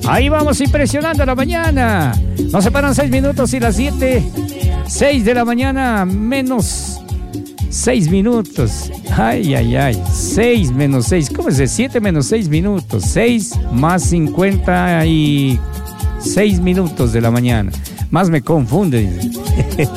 Ahí vamos impresionando la mañana. Nos separan 6 minutos y las 7. 6 de la mañana menos 6 minutos. Ay, ay, ay. 6 menos 6. ¿Cómo es? 7 menos 6 minutos. 6 más 56 minutos de la mañana. Más me confunde.